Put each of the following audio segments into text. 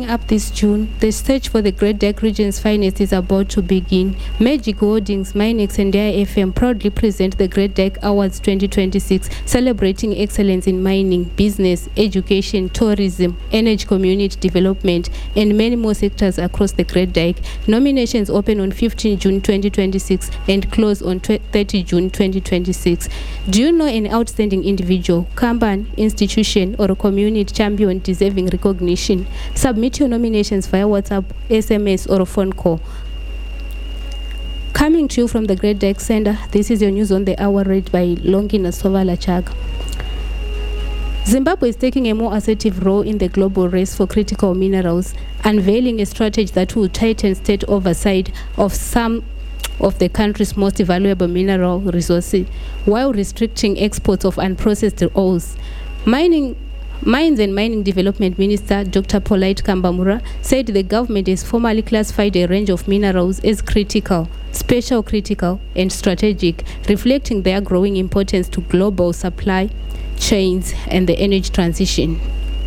up this June, the search for the Great Dyke region's finest is about to begin. Magic Holdings, Minex and DIFM proudly present the Great Dyke Awards 2026, celebrating excellence in mining, business, education, tourism, energy community development, and many more sectors across the Great Dyke. Nominations open on 15 June 2026 and close on 30 June 2026. Do you know an outstanding individual, company, institution, or a community champion deserving recognition? Submit your nominations via WhatsApp, SMS, or a phone call. Coming to you from the Great Dyke Center, this is your news on the hour read by Longina Sovalachag. Zimbabwe is taking a more assertive role in the global race for critical minerals, unveiling a strategy that will tighten state oversight of some of the country's most valuable mineral resources, while restricting exports of unprocessed ores. Mines and Mining Development Minister Dr. Polite Kambamura said the government has formally classified a range of minerals as critical, special critical, and strategic, reflecting their growing importance to global supply chains and the energy transition.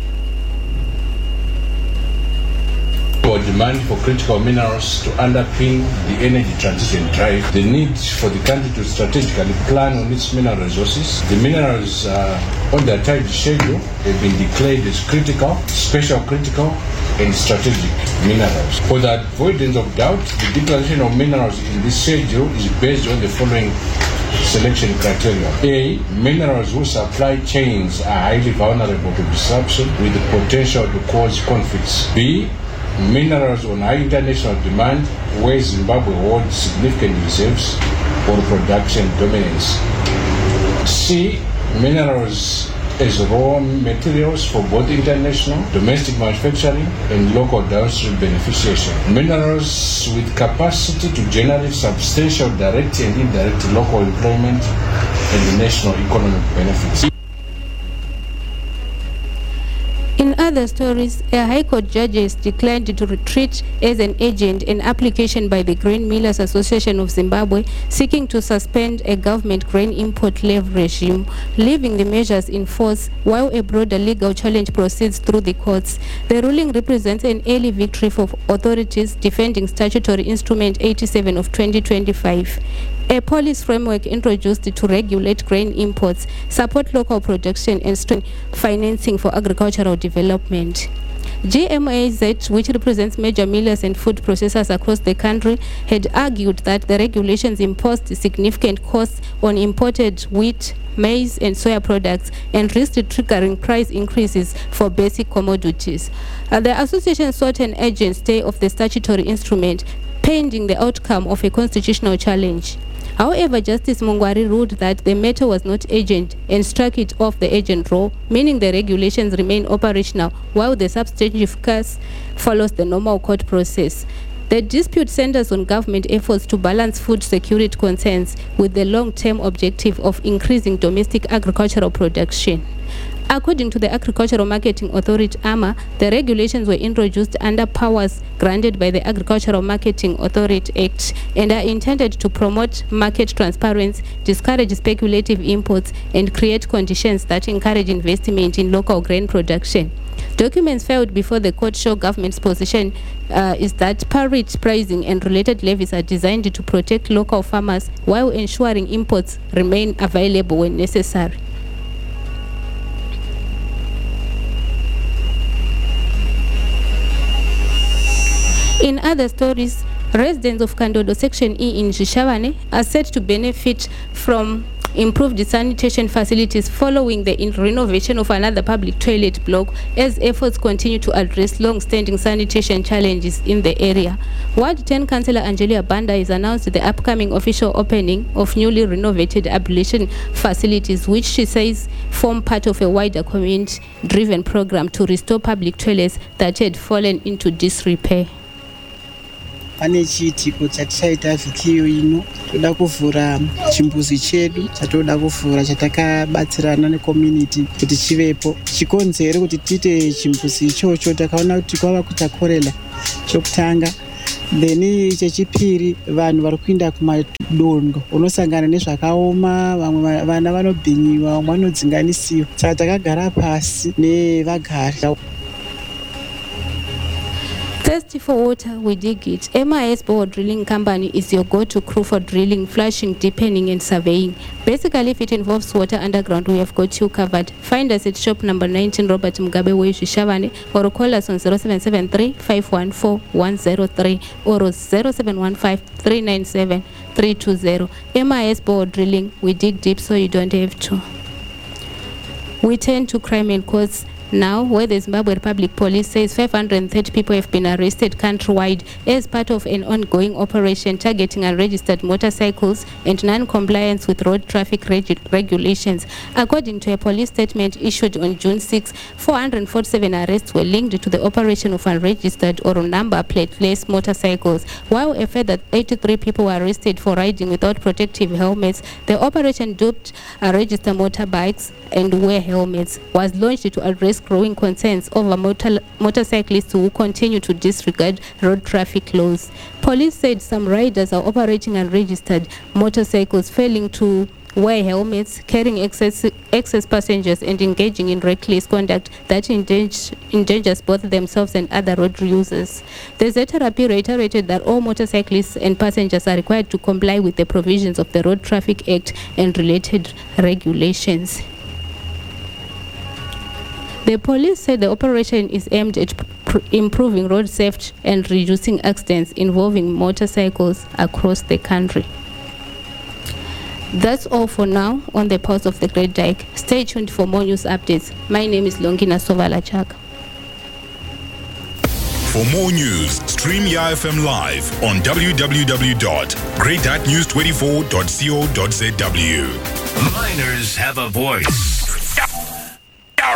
Demand for critical minerals to underpin the energy transition drive, the need for the country to strategically plan on its mineral resources. The minerals on their time schedule have been declared as critical, special critical, and strategic minerals. For the avoidance of doubt, the declaration of minerals in this schedule is based on the following selection criteria. A. Minerals whose supply chains are highly vulnerable to disruption with the potential to cause conflicts. B. Minerals on high international demand where Zimbabwe holds significant reserves or production dominance. C. Minerals as raw materials for both international, domestic manufacturing and local downstream beneficiation. Minerals with capacity to generate substantial direct and indirect local employment and national economic benefits. In other stories, a High Court judge has declined to treat as an agent an application by the Grain Millers Association of Zimbabwe seeking to suspend a government grain import levy regime, leaving the measures in force while a broader legal challenge proceeds through the courts. The ruling represents an early victory for authorities defending Statutory Instrument 87 of 2025. A policy framework introduced to regulate grain imports, support local production, and strengthen financing for agricultural development. GMAZ, which represents major millers and food processors across the country, had argued that the regulations imposed significant costs on imported wheat, maize, and soya products and risked triggering price increases for basic commodities. The association sought an urgent stay of the statutory instrument, pending the outcome of a constitutional challenge. However, Justice Mungwari ruled that the matter was not urgent and struck it off the urgent role, meaning the regulations remain operational while the substantive case follows the normal court process. The dispute centers on government efforts to balance food security concerns with the long-term objective of increasing domestic agricultural production. According to the Agricultural Marketing Authority, AMA, the regulations were introduced under powers granted by the Agricultural Marketing Authority Act and are intended to promote market transparency, discourage speculative imports, and create conditions that encourage investment in local grain production. Documents filed before the court show government's position is that parity pricing and related levies are designed to protect local farmers while ensuring imports remain available when necessary. In other stories, residents of Kandodo Section E in Zhishavane are set to benefit from improved sanitation facilities following the renovation of another public toilet block as efforts continue to address long-standing sanitation challenges in the area. Ward 10 Councillor Angelia Banda has announced the upcoming official opening of newly renovated ablution facilities, which she says form part of a wider community-driven program to restore public toilets that had fallen into disrepair. Pane chiitiko chatichaita vhikiyo ino toda kuvhura chimbuzi chedu chatoda kuvhura chatakabatsirana necommunity kuti chivepo. Chikonzero kuti tiite chimbuzi ichocho takaona kuti kwava kuita korela chokutanga. Then chechipiri vanhu vari kuinda kumadondo unosangana nezvakaoma, vamwe vana vanobhinyiwa, vamwe vanodzinganisiwa. Saka takagara pasi nevagari. Thirsty for water, we dig it. MIS Bore Drilling Company is your go-to crew for drilling, flushing, deepening and surveying. Basically, if it involves water underground, we have got you covered. Find us at shop number 19 Robert Mugabe Way, Shishavane, or call us on 0773 514 103 or 0715 397 320. MIS Bore Drilling, we dig deep so you don't have to. We turn to crime and courts now, where the Zimbabwe Republic Police says 530 people have been arrested countrywide as part of an ongoing operation targeting unregistered motorcycles and non-compliance with road traffic regulations. According to a police statement issued on June 6, 447 arrests were linked to the operation of unregistered or number plateless motorcycles, while a further 83 people were arrested for riding without protective helmets. The operation duped registered motorbikes and wear helmets was launched to address growing concerns over motorcyclists who continue to disregard road traffic laws. Police said some riders are operating unregistered motorcycles, failing to wear helmets, carrying excess passengers and engaging in reckless conduct that endangers both themselves and other road users. The ZRP reiterated that all motorcyclists and passengers are required to comply with the provisions of the Road Traffic Act and related regulations. The police said the operation is aimed at improving road safety and reducing accidents involving motorcycles across the country. That's all for now on the Pulse of the Great Dyke. Stay tuned for more news updates. My name is Longina Sovalachak. For more news, stream YFM live on www.greatdykenews24.co.zw. Miners have a voice.